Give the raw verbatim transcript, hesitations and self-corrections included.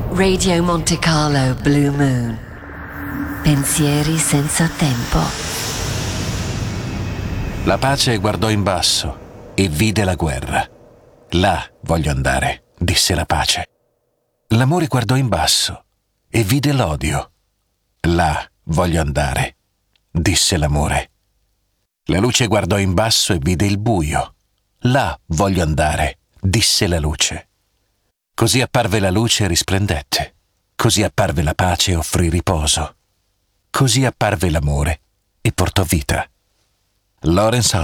Radio Monte Carlo Blue Moon. Pensieri senza tempo. La pace guardò in basso e vide la guerra. Là voglio andare, disse la pace. L'amore guardò in basso e vide l'odio. Là voglio andare, disse l'amore. La luce guardò in basso e vide il buio. Là voglio andare, disse la luce. Così apparve la luce e risplendette. Così apparve la pace e offrì riposo. Così apparve l'amore e portò vita. Lawrence